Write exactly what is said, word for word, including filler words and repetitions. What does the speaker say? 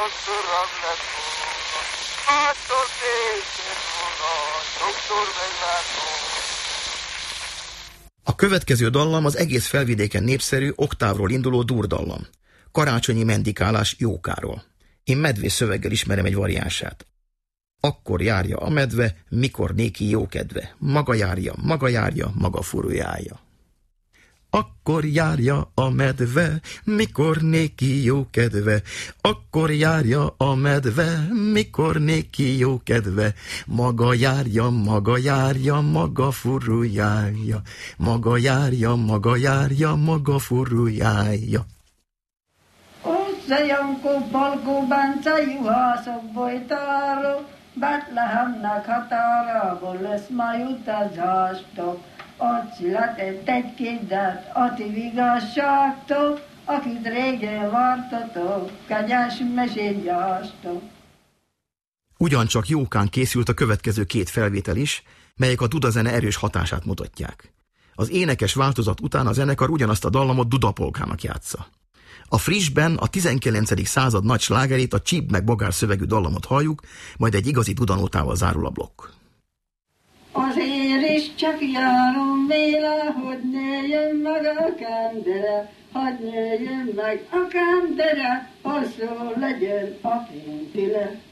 Sokszor lett volna, attól tészed volna, sokszor meglátom. A következő dallam az egész felvidéken népszerű, oktávról induló durdallam. Karácsonyi mendikálás Jókáról. Én medvés szöveggel ismerem egy variánsát. Akkor járja a medve, mikor néki jó kedve. Maga járja, maga járja, maga furujája. Akkor járja a medve, mikor néki jó kedve. Akkor járja a medve, mikor néki jó kedve. Maga járja, maga járja, maga furujája. Maga járja, maga járja, maga furujája. Jankó, Balkó, Bánca, juhászok bolytára, Betlehemnek határából lesz majd utazástok. Ott született egy-két dát, a ti vigasságtok, akit régen vártatok, kegyes mesét jártok. Ugyancsak Jókán készült a következő két felvétel is, melyek a dudazene erős hatását mutatják. Az énekes változat után a zenekar ugyanazt a dallamot dudapolkának játsza. A frissben a tizenkilencedik század nagy slágerét, a csíp meg bogár szövegű dallamot halljuk, majd egy igazi dudanótával zárul a blokk. Azért is csak járom véle, hogy ne jön meg a kendere, hogy ne jön meg a kendere, hosszú legyen a pintile.